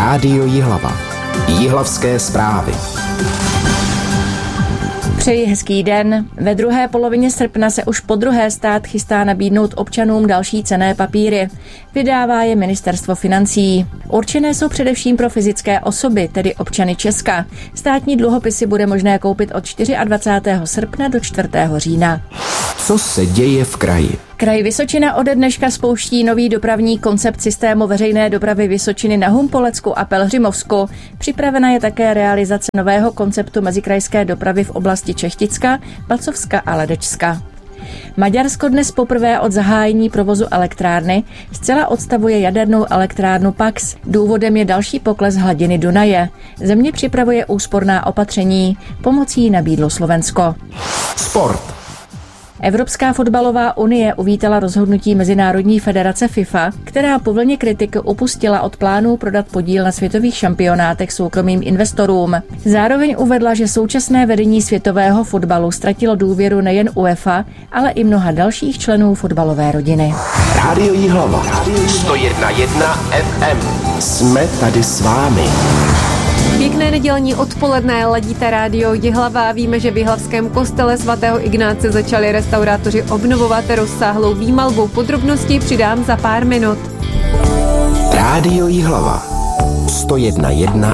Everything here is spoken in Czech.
Rádio Jihlava. Jihlavské zprávy. Přeji hezký den. Ve druhé polovině srpna se už podruhé stát chystá nabídnout občanům další cenné papíry. Vydává je Ministerstvo financí. Určené jsou především pro fyzické osoby, tedy občany Česka. Státní dluhopisy bude možné koupit od 24. srpna do 4. října. Co se děje v kraji? Kraj Vysočina ode dneška spouští nový dopravní koncept systému veřejné dopravy Vysočiny na Humpolecku a Pelhřimovsku. Připravena je také realizace nového konceptu mezikrajské dopravy v oblasti Čechticka, Pacovska a Ledečska. Maďarsko dnes poprvé od zahájení provozu elektrárny zcela odstavuje jadernou elektrárnu Pax. Důvodem je další pokles hladiny Dunaje. Země připravuje úsporná opatření. Pomocí nabídlo Slovensko. Sport. Evropská fotbalová unie uvítala rozhodnutí Mezinárodní federace FIFA, která po vlně kritiky upustila od plánů prodat podíl na světových šampionátech soukromým investorům. Zároveň uvedla, že současné vedení světového fotbalu ztratilo důvěru nejen UEFA, ale i mnoha dalších členů fotbalové rodiny. Rádio Jihlava. 101,1 FM. Jsme tady s vámi. Pěkné nedělní odpoledne, ladíte Rádio Jihlava. Víme, že v jihlavském kostele svatého Ignáce začali restaurátoři obnovovat rozsáhlou výmalbu. Podrobnosti přidám za pár minut. Rádio Jihlava. 101,1